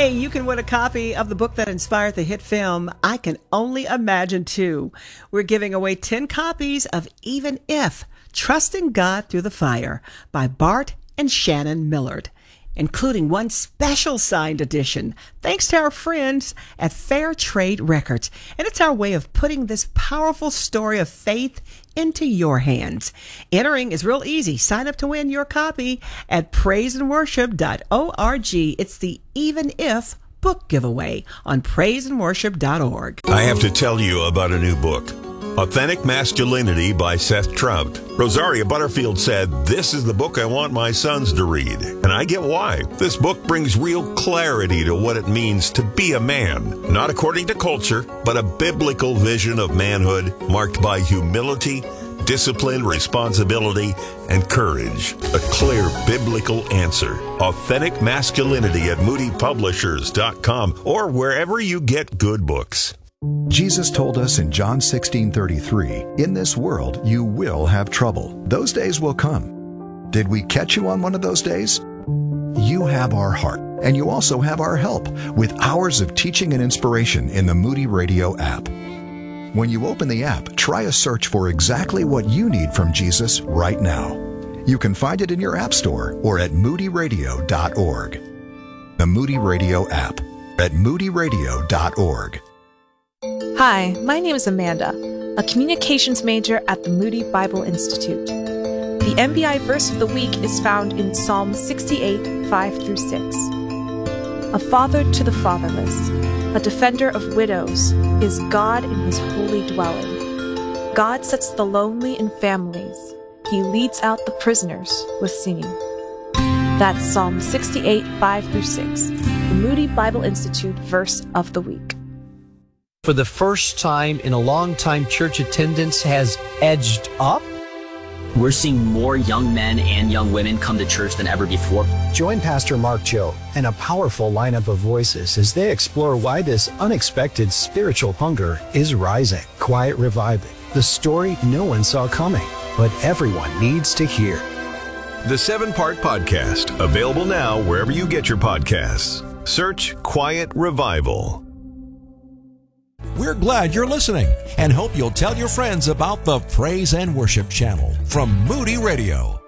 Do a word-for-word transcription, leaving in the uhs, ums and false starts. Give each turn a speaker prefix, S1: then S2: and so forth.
S1: Hey, you can win a copy of the book that inspired the hit film, I Can Only Imagine Two. We're giving away ten copies of Even If, Trusting God Through the Fire by Bart and Shannon Millard, including one special signed edition, thanks to our friends at Fair Trade Records. And it's our way of putting this powerful story of faith into your hands. Entering is real easy. Sign up to win your copy at praise and worship dot org. It's the Even If book giveaway on praise and worship dot org.
S2: I have to tell you about a new book, Authentic Masculinity by Seth Trout. Rosaria Butterfield said, "This is the book I want my sons to read." And I get why. This book brings real clarity to what it means to be a man. Not according to culture, but a biblical vision of manhood marked by humility, discipline, responsibility, and courage. A clear biblical answer. Authentic Masculinity at moody publishers dot com or wherever you get good books.
S3: Jesus told us in John sixteen thirty-three, "In this world you will have trouble. Those days will come." Did we catch you on one of those days? You have our heart, and you also have our help with hours of teaching and inspiration in the Moody Radio app. When you open the app, try a search for exactly what you need from Jesus right now. You can find it in your app store or at moody radio dot org. The Moody Radio app at moody radio dot org.
S4: Hi, my name is Amanda, a communications major at the Moody Bible Institute. The M B I verse of the week is found in Psalm sixty-eight, five through six. A father to the fatherless, a defender of widows, is God in his holy dwelling. God sets the lonely in families. He leads out the prisoners with singing. That's Psalm sixty-eight, five through six, the Moody Bible Institute verse of the week.
S5: For the first time in a long time, church attendance has edged up.
S6: We're seeing more young men and young women come to church than ever before.
S7: Join Pastor Mark Cho and a powerful lineup of voices as they explore why this unexpected spiritual hunger is rising. Quiet Reviving, the story no one saw coming, but everyone needs to hear.
S2: The seven-part podcast, available now wherever you get your podcasts. Search Quiet Revival.
S8: We're glad you're listening and hope you'll tell your friends about the Praise and Worship channel from Moody Radio.